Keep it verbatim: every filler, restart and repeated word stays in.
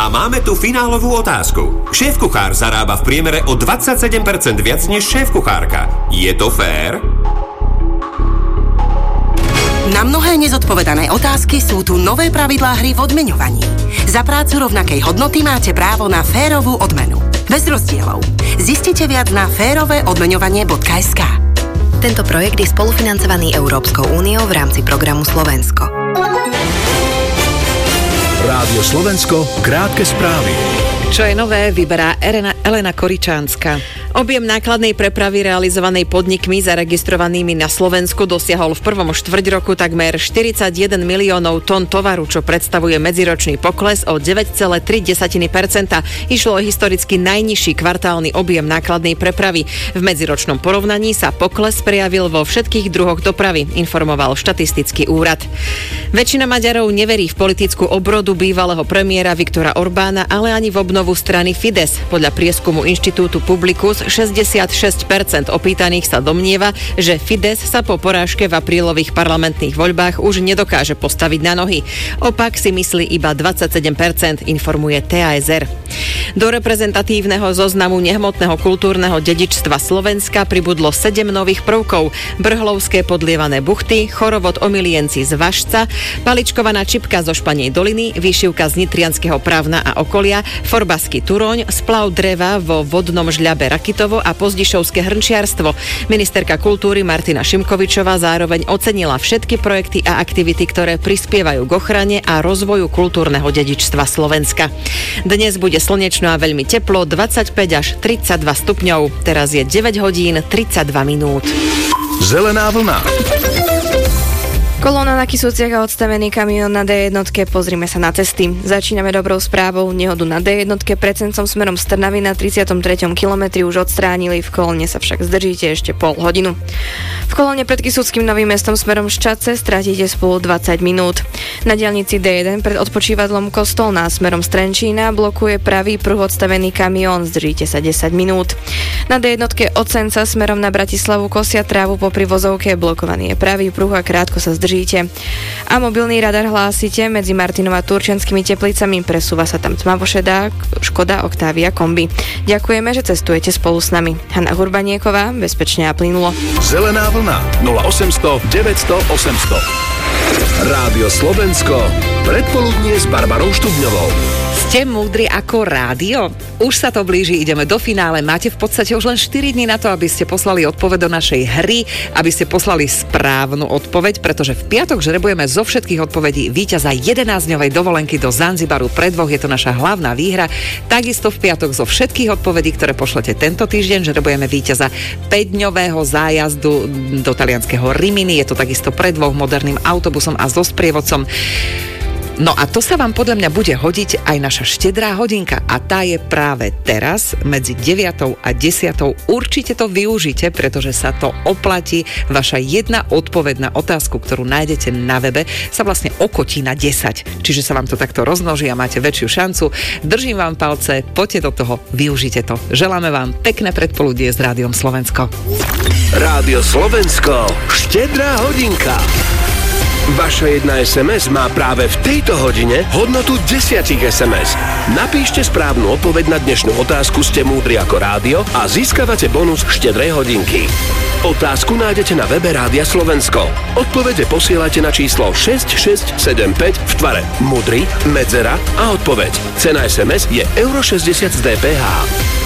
máme tu finálovú otázku. Šéfkuchár zarába v priemere o dvadsaťsedem percent viac než šéfkuchárka. Je to fér? Na mnohé nezodpovedané otázky sú tu nové pravidlá hry v odmeňovaní. Za prácu rovnakej hodnoty máte právo na férovú odmenu. Bez rozdielov. Zistite viac na férové odmeňovanie bodka es ká. Tento projekt je spolufinancovaný Európskou úniou v rámci programu Slovensko. Rádio Slovensko, krátke správy. Čo je nové, vyberá Elena, Elena Koričánska. Objem nákladnej prepravy realizovanej podnikmi zaregistrovanými na Slovensku dosiahol v prvom štvrť roku takmer štyridsaťjeden miliónov tón tovaru, čo predstavuje medziročný pokles o deväť celá tri percenta. Išlo o historicky najnižší kvartálny objem nákladnej prepravy. V medziročnom porovnaní sa pokles prejavil vo všetkých druhoch dopravy, informoval štatistický úrad. Väčšina Maďarov neverí v politickú obrodu bývalého premiéra Viktora Orbána, ale ani v obnovu strany Fidesz. Podľa prieskumu inštitútu Publikus šesťdesiatšesť percent opýtaných sa domnieva, že Fidesz sa po porážke v aprílových parlamentných voľbách už nedokáže postaviť na nohy. Opak si myslí iba dvadsaťsedem percent, informuje té a es er. Do reprezentatívneho zoznamu nehmotného kultúrneho dedičstva Slovenska pribudlo sedem nových prvkov. Brhlovské podlievané buchty, chorovod Omilienci z Vašca, paličkovaná čipka zo Španej doliny, výšivka z Nitrianskeho Právna a okolia, Forbasky Turoň, splav dreva vo vodnom žľabe Rakitovo a pozdišovské hrnčiarstvo. Ministerka kultúry Martina Šimkovičová zároveň ocenila všetky projekty a aktivity, ktoré prispievajú k ochrane a rozvoju kultúrneho dedičstva Slovenska. Dnes bude slnečno a veľmi teplo, dvadsaťpäť až tridsaťdva stupňov. Teraz je deväť hodín tridsaťdva minút. Zelená vlna. Kolóna na Kysuciach a odstavený kamión na dé jedna. Pozrime sa na cesty. Začíname dobrou správou. Nehodu na dé jedna pred Sencom smerom z Trnavy na tridsiatom treťom kilometri už odstránili. V kolóne sa však zdržíte ešte pol hodinu. V kolóne pred Kysuckým Novým Mestom smerom Ščadce stratíte spolu dvadsať minút. Na diaľnici dé jeden pred odpočívadlom Kostolná smerom z Trenčína blokuje pravý pruh odstavený kamión. Zdržíte sa desať minút. Na dé jedna od Senca smerom na Bratislavu kosia trávu popri vozovke. Blokovaný je pravý pruh a krátko sa zdržíte. A mobilný radar hlásite medzi Martinom a Turčianskými Teplicami. Presúva sa tam tmavošedá Škoda Octavia kombi. Ďakujeme, že cestujete spolu s nami. Hanna Hurbanieková, bezpečne a plynulo. Zelená vlna nula osemsto deväťsto osemsto. Rádio Slovensko. Predpoludnie s Barbarou Štubňovou. Ste múdri ako rádio? Už sa to blíži, ideme do finále. Máte v podstate už len štyri dni na to, aby ste poslali odpoveď do našej hry, aby ste poslali správnu odpoveď, pretože v piatok žrebujeme zo všetkých odpovedí víťaza jedenásťdňovej dovolenky do Zanzibaru pre dvoch. Je to naša hlavná výhra. Takisto v piatok zo všetkých odpovedí, ktoré pošlete tento týždeň, žrebujeme víťaza päťdňového zájazdu do talianskeho Rimini. Je to takisto pre dvoch moderným autobusom a so sprievodcom. No a to sa vám podľa mňa bude hodiť aj naša štedrá hodinka a tá je práve teraz medzi deviatou a desiatou. Určite to využite, pretože sa to oplatí. Vaša jedna odpoveď na otázku, ktorú nájdete na webe, sa vlastne okotí na desať. Čiže sa vám to takto rozmnoží a máte väčšiu šancu. Držím vám palce, poďte do toho, využite to. Želáme vám pekné predpoludnie s Rádiom Slovensko. Rádio Slovensko, štedrá hodinka. Vaša jedna es em es má práve v tejto hodine hodnotu desať es em es. Napíšte správnu odpoveď na dnešnú otázku Ste múdri ako rádio a získavate bonus štedrej hodinky. Otázku nájdete na webe Rádia Slovensko. Odpovede posielate na číslo šesť šesť sedem päť v tvare múdry, medzera a odpoveď. Cena es em es je euro šesťdesiat z dé pé há.